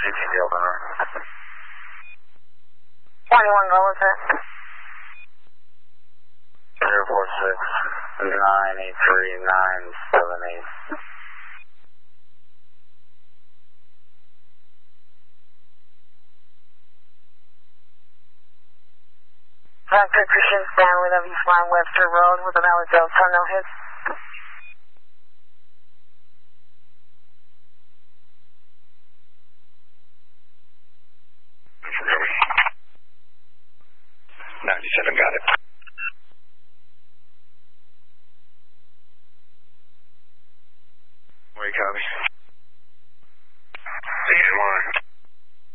GTD open. 21, go with it. 046 983 978. Vector Christian Stanley, W flying Webster Road with a valid Delta, no hits. $97, got it.